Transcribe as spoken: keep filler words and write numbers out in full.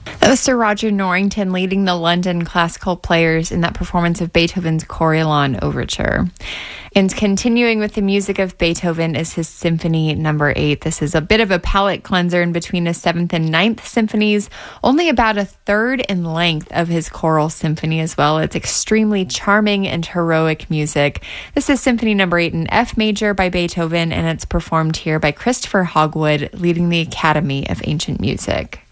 That was Sir Roger Norrington leading the London classical players in that performance of Beethoven's Coriolan Overture. And continuing with the music of Beethoven is his Symphony Number Eight. This is a bit of a palate cleanser in between his seventh and ninth symphonies, only about a third in length of his choral symphony as well. It's extremely charming and heroic music. This is Symphony Number Eight in F major by Beethoven, and it's performed here by Christopher Hogwood, leading the Academy of Ancient Music.